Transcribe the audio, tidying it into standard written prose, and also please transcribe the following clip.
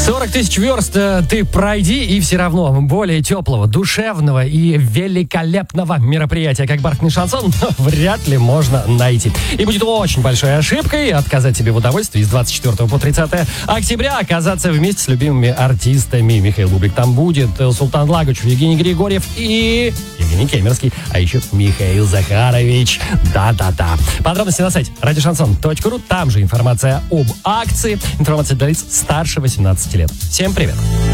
40 тысяч верст ты пройди, и все равно более теплого, душевного и великолепного мероприятия, как бархатный шансон, вряд ли можно найти. И будет очень большой ошибкой отказать себе в удовольствии с 24 по 30 октября оказаться вместе с любимыми артистами. Михаил Бублик там будет, Султан Лагучев, Евгений Григорьев и Евгений Кемерский, а еще Михаил Захарович. Да-да-да. Подробности на сайте радиошансон.ру. Там же информация об акции. Информация для лиц старше 18 лет. Всем привет.